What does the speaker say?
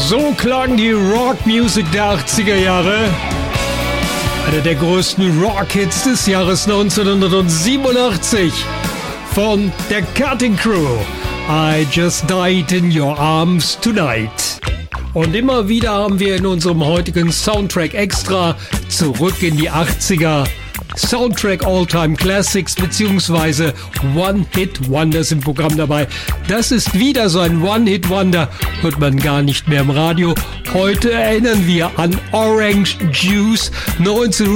So klang die Rockmusik der 80er Jahre. Einer der größten Rock-Hits des Jahres 1987 von der Cutting Crew. I Just Died in Your Arms Tonight. Und immer wieder haben wir in unserem heutigen Soundtrack Extra zurück in die 80er Soundtrack All-Time Classics bzw. One-Hit-Wonders im Programm dabei. Das ist wieder so ein One-Hit-Wonder, hört man gar nicht mehr im Radio. Heute erinnern wir an Orange Juice 19